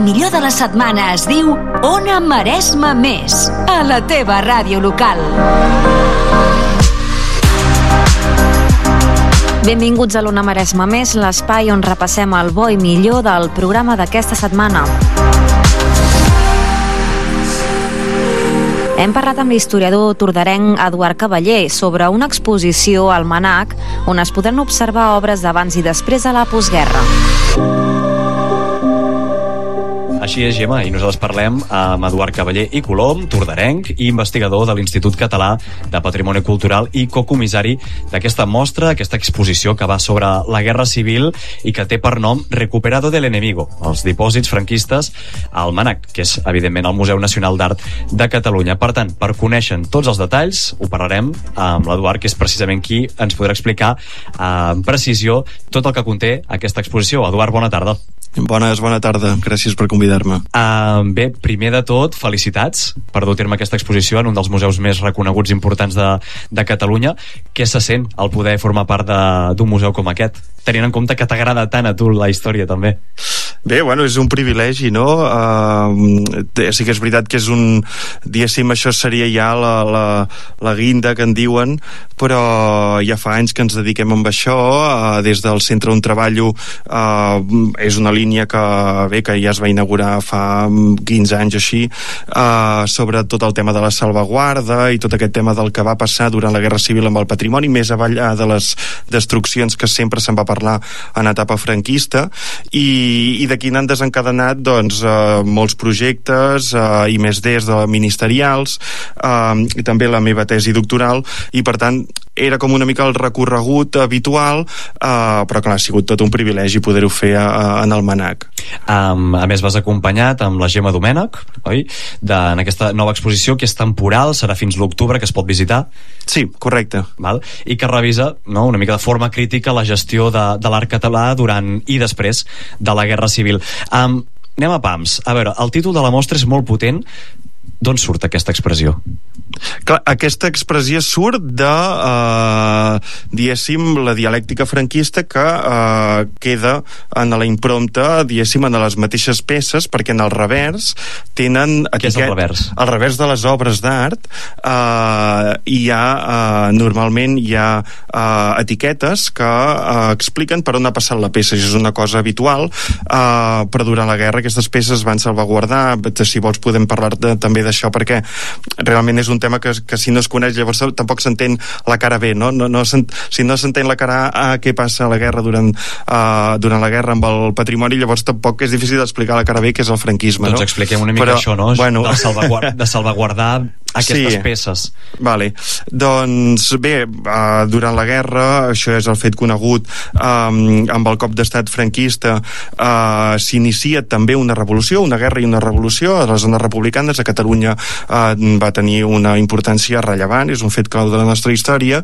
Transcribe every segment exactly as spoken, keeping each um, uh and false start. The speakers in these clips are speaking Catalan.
millor de la setmana es diu Ona Maresma Més, a la teva ràdio local. Benvinguts a l'Ona Maresma Més, l'espai on repassem el bo i millor del programa d'aquesta setmana. Hem parlat amb l'historiador tordarenc Eduard Cavaller sobre una exposició al MNAC on es podran observar obres d'abans i després de la postguerra. Així és, Gemma, i nosaltres parlem amb Eduard Cavaller i Colom, tordarenc i investigador de l'Institut Català de Patrimoni Cultural i cocomissari d'aquesta mostra, aquesta exposició que va sobre la Guerra Civil i que té per nom Recuperado del Enemigo, els dipòsits franquistes al MNAC, que és, evidentment, el Museu Nacional d'Art de Catalunya. Per tant, per conèixer tots els detalls, ho parlarem amb l'Eduard, que és precisament qui ens podrà explicar amb precisió tot el que conté aquesta exposició. Eduard, bona tarda. Bones, bona tarda. Gràcies per convidar-me. Uh, bé, primer de tot, felicitats per dur a terme aquesta exposició en un dels museus més reconeguts i importants de, de Catalunya. Què se sent al poder formar part d'un museu com aquest? Tenint en compte que t'agrada tant a tu la història, també. Bé, bueno, és un privilegi, no? Uh, sí que és veritat que és un... Diguéssim, això seria ja la, la, la guinda que en diuen, però ja fa anys que ens dediquem amb això. Uh, des del Centre on treballo uh, és una línia que, bé, que ja es va inaugurar fa quinze anys així, uh, sobre tot el tema de la salvaguarda i tot aquest tema del que va passar durant la Guerra Civil amb el patrimoni, més avall de les destruccions que sempre se'n va parlar en etapa franquista, i, i d'aquí n'han desencadenat doncs, uh, molts projectes uh, i més des de ministerials, uh, i també la meva tesi doctoral, i per tant era com una mica el recorregut habitual, uh, però clar, ha sigut tot un privilegi poder-ho fer uh, en el MNAC. Um, a més, vas acompanyat amb la Gemma Domènech, oi? De, en aquesta nova exposició, que és temporal, serà fins l'octubre, que es pot visitar. Sí, correcte. Val? I que revisa, no?, una mica de forma crítica la gestió de, de l'art català durant i després de la Guerra Civil. Um, anem a pams. A veure, el títol de la mostra és molt potent. D'on surt aquesta expressió? Clar, aquesta expressió surt de, eh, diguéssim, la dialèctica franquista que eh, queda en la impremta, diguéssim, en les mateixes peces, perquè en el revers tenen... Què és el revers? El revers de les obres d'art eh, hi ha, eh, normalment hi ha eh, etiquetes que eh, expliquen per on ha passat la peça. Això és una cosa habitual, eh, però durant la guerra aquestes peces van salvaguardar. Si vols podem parlar de, també d'això, perquè realment és un tema que, que si no es coneix llavors tampoc s'entén la cara B, no? No, no si no s'entén la cara A, què passa a la guerra durant, uh, durant la guerra amb el patrimoni, llavors tampoc és difícil d'explicar la cara B, que és el franquisme. Doncs no? expliquem una mica Però, això, no? Bueno... De, salvaguard, de salvaguardar aquestes sí. peces. Vale. Doncs bé, uh, durant la guerra, això és el fet conegut, um, amb el cop d'estat franquista uh, s'inicia també una revolució, una guerra i una revolució a les zones republicanes. A Catalunya uh, va tenir una importància rellevant, és un fet clau de la nostra història,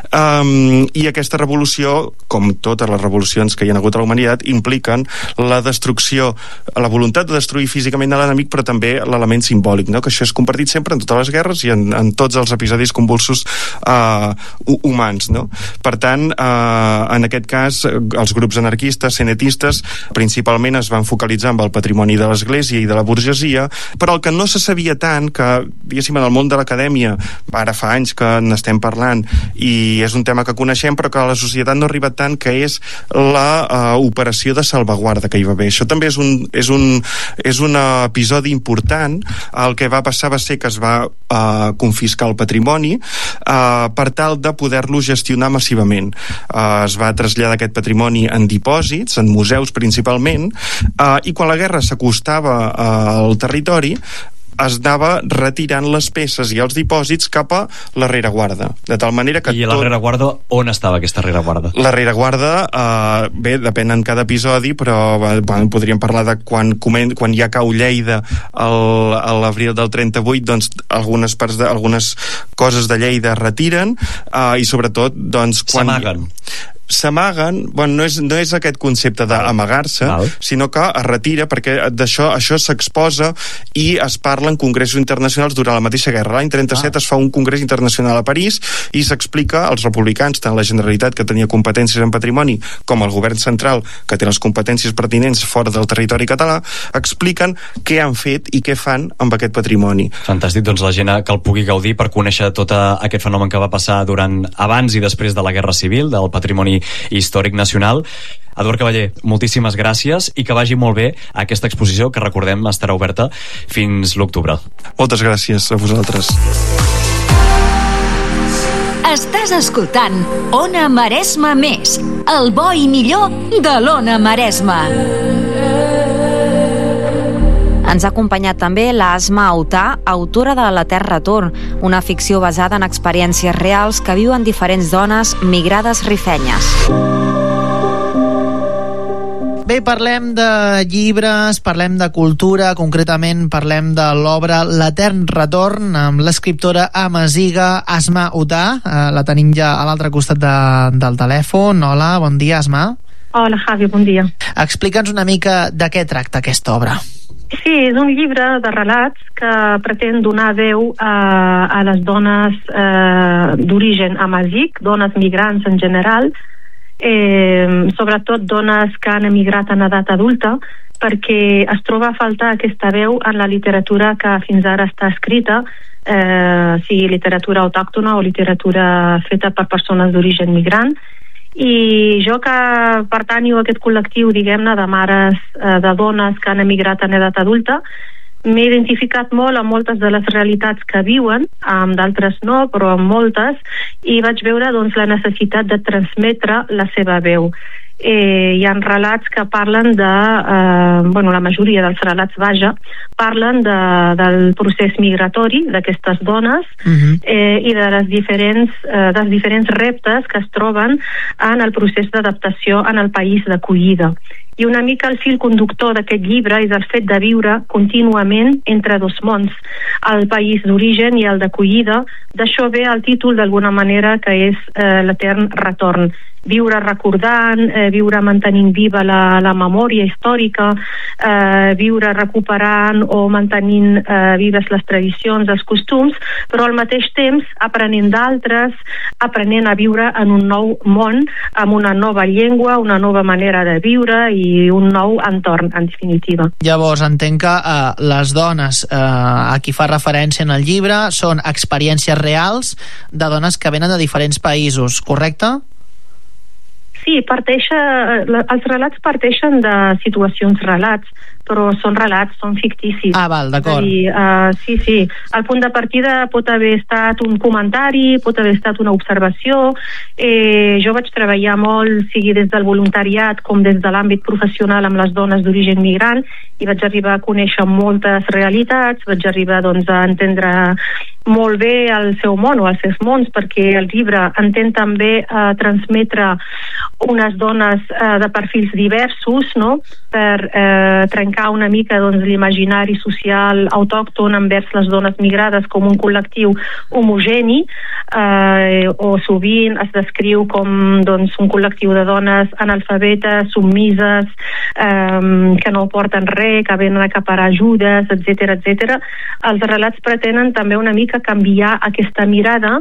um, i aquesta revolució, com totes les revolucions que hi ha hagut a la humanitat, impliquen la destrucció, la voluntat de destruir físicament a l'enemic, però també l'element simbòlic, no? Que això és compartit sempre en totes les guerres i en, en tots els episodis convulsos uh, humans, no? Per tant, uh, en aquest cas, els grups anarquistes, senetistes, principalment es van focalitzar amb el patrimoni de l'Església i de la burgesia, però el que no se sabia tant, que, diguéssim, en el món de l'acadèmia, ara fa anys que n'estem parlant, i és un tema que coneixem, però que a la societat no ha arribat tant, que és la uh, operació de salvaguarda que hi va haver. Això també és un, és un, és un episodi important. El que va passar va ser que es va uh, confiscar el patrimoni uh, per tal de poder-lo gestionar massivament. Uh, es va traslladar aquest patrimoni en dipòsits, en museus principalment, uh, i quan la guerra s'acostava uh, al territori, es anava retirant les peces i els dipòsits cap a la rereguarda, de tal manera que... I la tot... rereguarda, on estava aquesta rereguarda? La rereguarda, eh, bé, depèn en cada episodi, però bueno, podríem parlar de quan, comen... quan ja cau Lleida el, a l'abril del trenta-vuit, doncs algunes parts de, algunes coses de Lleida es retiren, eh, i sobretot doncs quan... S'amaguen. s'amaguen, bueno, no és, no és aquest concepte d'amagar-se, sinó que es retira perquè d'això això s'exposa i es parla en congressos internacionals durant la mateixa guerra. L'any trenta-set ah. es fa un congrés internacional a París i s'explica als republicans, tant la Generalitat, que tenia competències en patrimoni, com el govern central, que té les competències pertinents fora del territori català, expliquen què han fet i què fan amb aquest patrimoni. Fantàstic, doncs la gent que el pugui gaudir per conèixer tot aquest fenomen que va passar durant abans i després de la Guerra Civil, del patrimoni històric nacional. Eduard Cavaller, moltíssimes gràcies i que vagi molt bé aquesta exposició, que recordem estarà oberta fins l'octubre. Moltes gràcies a vosaltres. Estàs escoltant Ona Maresma Més, el bo i millor de l'Ona Maresma. Ens ha acompanyat també la Asma Autà, autora de L'Etern Retorn, una ficció basada en experiències reals que viuen diferents dones migrades rifenyes. Bé, parlem de llibres, parlem de cultura, concretament parlem de l'obra L'Etern Retorn, amb l'escriptora amaziga Asma Autà. La tenim ja a l'altre costat de, del telèfon. Hola, bon dia, Asma. Hola, Javi, bon dia. Explica'ns una mica de què tracta aquesta obra. Sí, és un llibre de relats que pretén donar veu a, a les dones eh, d'origen amazigh, dones migrants en general, eh, sobretot dones que han emigrat en edat adulta, perquè es troba a faltar aquesta veu en la literatura que fins ara està escrita, eh, sigui literatura autòctona o literatura feta per persones d'origen migrant. I jo, que pertanyo a aquest col·lectiu, diguem-ne, de mares, eh, de dones que han emigrat en edat adulta, m'he identificat molt amb moltes de les realitats que viuen, amb d'altres no, però amb moltes, i vaig veure doncs, la necessitat de transmetre la seva veu. Eh, hi ha relats que parlen de, eh, bueno, la majoria dels relats, vaja, parlen de, del procés migratori d'aquestes dones uh-huh. eh, i de les diferents, eh, dels diferents reptes que es troben en el procés d'adaptació en el país d'acollida. I una mica el fil conductor d'aquest llibre és el fet de viure contínuament entre dos mons, el país d'origen i el d'acollida. D'això ve el títol, d'alguna manera, que és eh, l'Etern Retorn. Viure recordant, eh, viure mantenint viva la, la memòria històrica, eh, viure recuperant o mantenint eh, vives les tradicions, els costums, però al mateix temps aprenent d'altres, aprenent a viure en un nou món, amb una nova llengua, una nova manera de viure i un nou entorn, en definitiva. Llavors, entenc que eh, les dones eh, a qui fa referència en el llibre són experiències reals de dones que venen de diferents països, correcte? Sí, parteixa, els relats parteixen de situacions relats, però són relats, són ficticis. Ah, val, d'acord. Dir, uh, sí, sí. El punt de partida pot haver estat un comentari, pot haver estat una observació. Eh, jo vaig treballar molt, sigui des del voluntariat com des de l'àmbit professional amb les dones d'origen migrant, i vaig arribar a conèixer moltes realitats, vaig arribar doncs, a entendre molt bé el seu món o els seus mons, perquè el llibre entén també eh, transmetre unes dones eh, de perfils diversos, no?, per eh, trencar una mica doncs, l'imaginari social autòcton envers les dones migrades com un col·lectiu homogeni, eh, o sovint es descriu com doncs, un col·lectiu de dones analfabetes, submises, eh, que no porten res, que venen a acaparar ajudes, etcètera, etcètera. Els relats pretenen també una mica canviar aquesta mirada,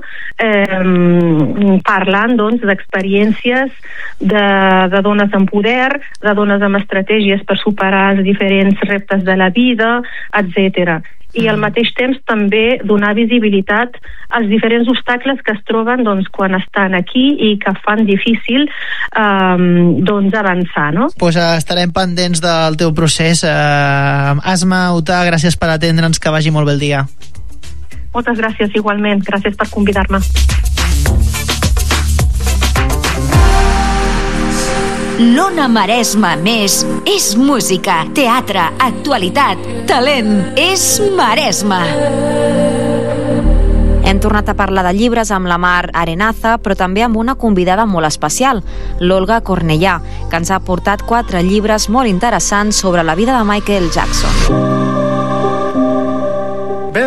eh, parlant doncs, d'experiències de, de dones en poder, de dones amb estratègies per superar els diferents reptes de la vida, etcètera. I al mateix temps també donar visibilitat als diferents obstacles que es troben doncs, quan estan aquí i que fan difícil eh, doncs, avançar, no? Pues estarem pendents del teu procés. Eh, Asma Autà, gràcies per atendre'ns, que vagi molt bé el dia. Moltes gràcies, igualment. Gràcies per convidar-me. L'Ona Maresma Més és música, teatre, actualitat, talent. És Maresma. Hem tornat a parlar de llibres amb la Mar Arenaza, però també amb una convidada molt especial, l'Olga Cornellà, que ens ha portat quatre llibres molt interessants sobre la vida de Michael Jackson. Bé,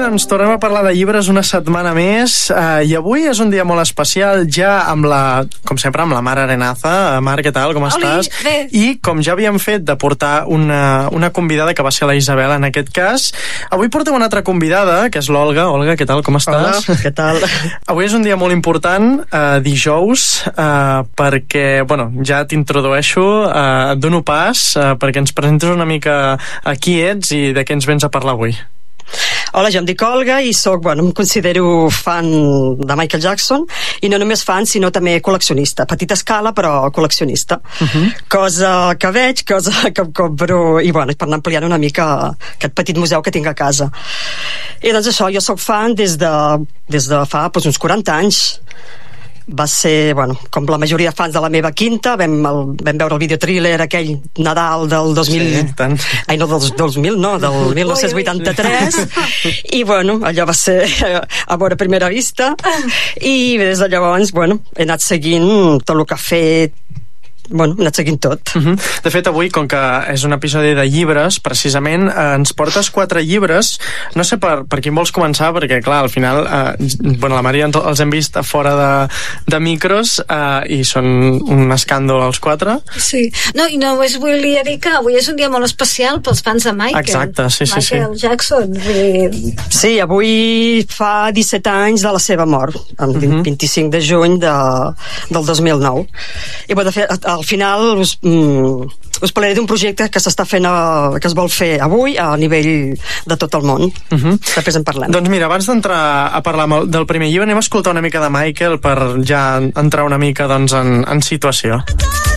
ens tornem a parlar de llibres una setmana més, eh, i avui és un dia molt especial, ja amb la, com sempre, amb la Mar Arenaza. Mar, què tal, com Oli, estàs? Bé. I com ja havíem fet de portar una, una convidada, que va ser la Isabel en aquest cas, avui portem una altra convidada, que és l'Olga. Olga, què tal, com estàs? Hola, què tal? Avui és un dia molt important, eh, dijous, eh, perquè, bueno, ja t'introdueixo, eh, et dono pas, eh, perquè ens presentes una mica a qui ets i de què ens vens a parlar avui. Hola, jo em dic Olga i soc, bueno, em considero fan de Michael Jackson, i no només fan, sinó també col·leccionista. Petita escala, però col·leccionista. Uh-huh. Cosa que veig, cosa que em compro, i bueno, per anar ampliant una mica aquest petit museu que tinc a casa. I doncs això, jo soc fan des de, des de fa doncs, uns quaranta anys. Va ser, bueno, com la majoria de fans de la meva quinta, vam, el, vam veure el videotrailer aquell Nadal del dos mil... Sí, tant. Ai, no, del dos mil, no, del mil nou-cents vuitanta-tres. I, bueno, allò va ser a veure a primera vista. I des de llavors, bueno, he anat seguint tot el que ha fet. Bueno, he anat seguint tot. Uh-huh. De fet, avui, com que és un episodi de llibres, precisament, eh, ens portes quatre llibres. No sé per, per quin vols començar, perquè, clar, al final, eh, bueno, la Maria ens, els hem vist a fora de, de micros, eh, i són un escàndol els quatre. Sí, no, i només volia dir que avui és un dia molt especial pels fans de Michael. Exacte, sí, sí, Michael sí. Jackson. I... Sí, avui fa disset anys de la seva mort, el uh-huh. vint-i-cinc de juny de, del dos mil nou. I, bueno, de fet, al final us, mm, us parlaré d'un projecte que s'està fent a, que es vol fer avui a nivell de tot el món. Uh-huh. Després en parlem. Doncs mira, abans d'entrar a parlar del primer llibre, anem a escoltar una mica de Michael per ja entrar una mica, doncs, en, en situació.